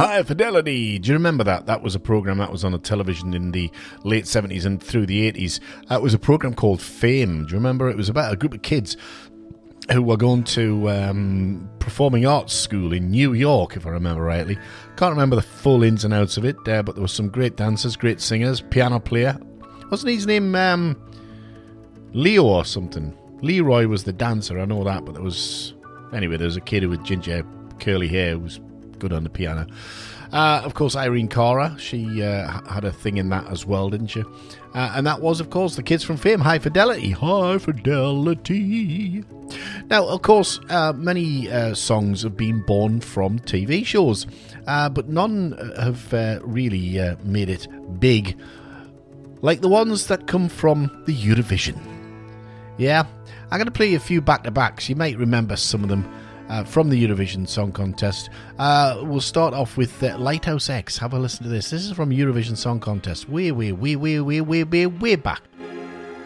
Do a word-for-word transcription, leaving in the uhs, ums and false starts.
High Fidelity. Do you remember that? That was a program that was on a television in the late seventies and through the eighties. Uh, it was a program called Fame. Do you remember? It was about a group of kids who were going to um, performing arts school in New York, if I remember rightly. Can't remember the full ins and outs of it, uh, but there were some great dancers, great singers, piano player. Wasn't his name um, Leo or something? Leroy was the dancer, I know that, but there was... Anyway, there was a kid with ginger, curly hair who was good on the piano. Uh, of course, Irene Cara, she uh, had a thing in that as well, didn't she? Uh, and that was, of course, the kids from Fame, High Fidelity. High Fidelity. Now, of course, uh, many uh, songs have been born from T V shows, uh, but none have uh, really uh, made it big, like the ones that come from the Eurovision. Yeah, I'm going to play a few back-to-backs. You might remember some of them uh, from the Eurovision Song Contest. Uh, we'll start off with uh, Lighthouse X. Have a listen to this. This is from Eurovision Song Contest. Way, way, way, way, way, way, way, way back.